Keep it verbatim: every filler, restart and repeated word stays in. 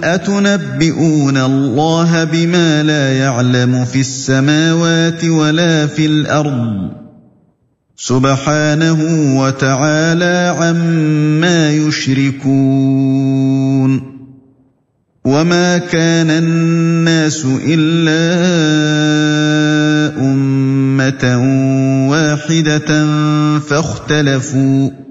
أتنبئون الله بما لا يعلم في السماوات ولا في الأرض سبحانه وتعالى عما يشركون وما كان الناس إلا أمة واحدة فاختلفوا